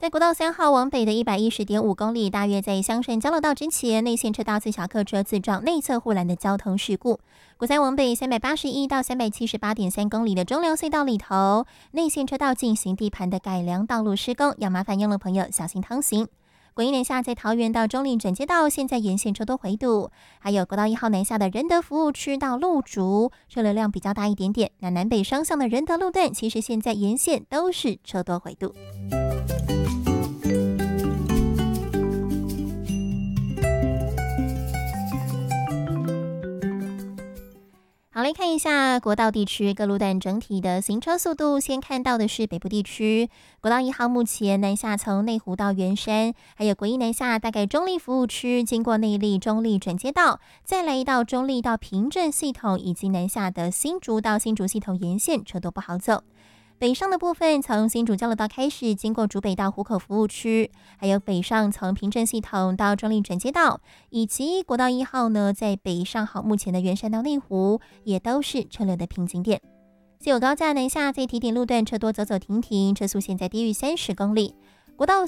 在国道3号往北的110.5公里，大约在香山交流道之前，内线车道自小客车自撞内侧护栏的交通事故。国三往北381到378.3公里的中寮隧道里头，内线车道进行地盘的改良道路施工，要麻烦用路朋友小心通行。国一南下在桃园到中坜转接道，现在沿线车多回堵，还有国道1号南下的仁德服务区到路竹，车流量比较大一点点。那南北双向的仁德路段，其实现在沿线都是车多回堵。好，来看一下国道地区各路段整体的行车速度。先看到的是北部地区，国道1号目前南下从内湖到圆山，还有国一南下大概中坜服务区，经过内坜、中坜转接道，再来到中坜到平镇系统，以及南下的新竹到新竹系统沿线车都不好走。北上的部分从新竹交流道开始，经过竹北到湖口服务区，还有北上从平镇系统到中坜转接道，以及国道1号呢，在北上好目前的圆山到内湖，也都是车流的瓶颈点。既有高架南下在提点路段车多走走停停，车速现在低于30公里。国道